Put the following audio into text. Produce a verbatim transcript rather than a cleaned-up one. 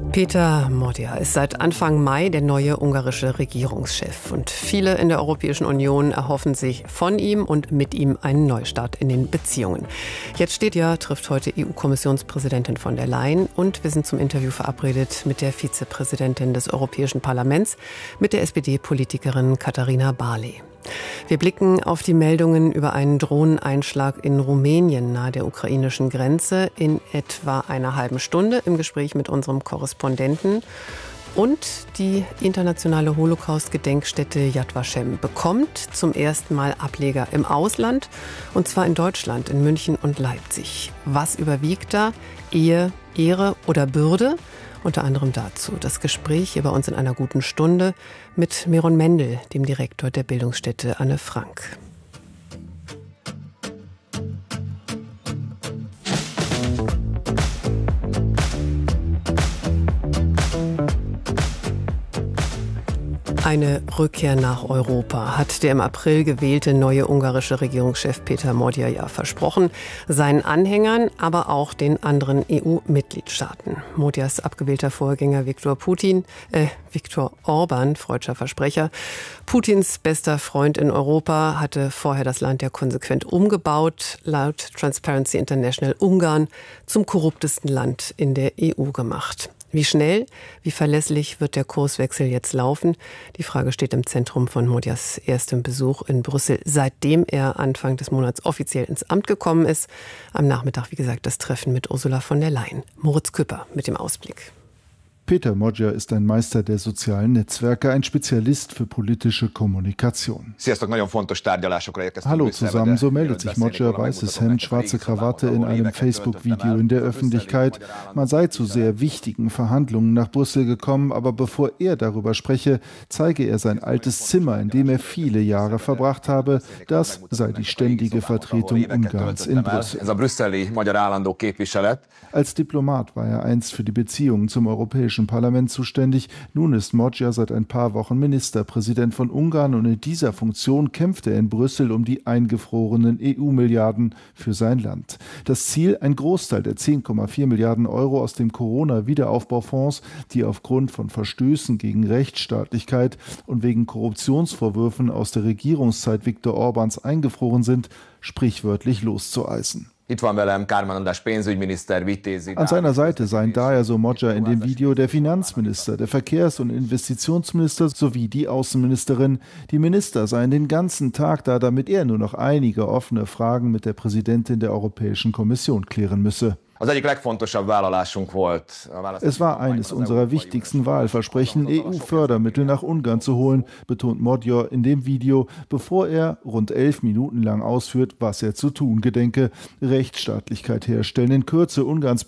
Péter Magyar ist seit Anfang Mai der neue ungarische Regierungschef. Und viele in der Europäischen Union erhoffen sich von ihm und mit ihm einen Neustart in den Beziehungen. Jetzt steht ja, trifft heute E U-Kommissionspräsidentin von der Leyen. Und wir sind zum Interview verabredet mit der Vizepräsidentin des Europäischen Parlaments, mit der S P D-Politikerin Katharina Barley. Wir blicken auf die Meldungen über einen Drohneneinschlag in Rumänien nahe der ukrainischen Grenze in etwa einer halben Stunde im Gespräch mit unserem Korrespondenten. Und die internationale Holocaust-Gedenkstätte Yad Vashem bekommt zum ersten Mal Ableger im Ausland, und zwar in Deutschland, in München und Leipzig. Was überwiegt da? Ehe, Ehre oder Bürde? Unter anderem dazu das Gespräch hier bei uns in einer guten Stunde mit Miron Mendel, dem Direktor der Bildungsstätte Anne Frank. Eine Rückkehr nach Europa hat der im April gewählte neue ungarische Regierungschef Péter Magyar ja versprochen, seinen Anhängern, aber auch den anderen E U-Mitgliedstaaten. Magyars abgewählter Vorgänger Viktor Putin, äh, Viktor Orban, freudscher Versprecher, Putins bester Freund in Europa, hatte vorher das Land ja konsequent umgebaut, laut Transparency International Ungarn zum korruptesten Land in der E U gemacht. Wie schnell, wie verlässlich wird der Kurswechsel jetzt laufen? Die Frage steht im Zentrum von Magyars erstem Besuch in Brüssel, seitdem er Anfang des Monats offiziell ins Amt gekommen ist. Am Nachmittag, wie gesagt, das Treffen mit Ursula von der Leyen. Moritz Küpper mit dem Ausblick. Péter Magyar ist ein Meister der sozialen Netzwerke, ein Spezialist für politische Kommunikation. Hallo zusammen, so meldet sich Magyar, weißes Hemd, schwarze Krawatte in einem Facebook-Video in der Öffentlichkeit. Man sei zu sehr wichtigen Verhandlungen nach Brüssel gekommen, aber bevor er darüber spreche, zeige er sein altes Zimmer, in dem er viele Jahre verbracht habe. Das sei die ständige Vertretung Ungarns in Brüssel. Als Diplomat war er einst für die Beziehungen zum Europäischen Parlament zuständig. Nun ist Magyar seit ein paar Wochen Ministerpräsident von Ungarn und in dieser Funktion kämpft er in Brüssel um die eingefrorenen E U-Milliarden für sein Land. Das Ziel, ein Großteil der zehn Komma vier Milliarden Euro aus dem Corona-Wiederaufbaufonds, die aufgrund von Verstößen gegen Rechtsstaatlichkeit und wegen Korruptionsvorwürfen aus der Regierungszeit Viktor Orbáns eingefroren sind, sprichwörtlich loszueisen. An seiner Seite seien daher, so Magyar in dem Video, der Finanzminister, der Verkehrs- und Investitionsminister sowie die Außenministerin. Die Minister seien den ganzen Tag da, damit er nur noch einige offene Fragen mit der Präsidentin der Europäischen Kommission klären müsse. Es war eines unserer wichtigsten Wahlversprechen, E U-Fördermittel nach Ungarn zu holen, betont Magyar in dem Video, bevor er rund elf Minuten lang ausführt, was er zu tun gedenke. Rechtsstaatlichkeit herstellen, in Kürze Ungarns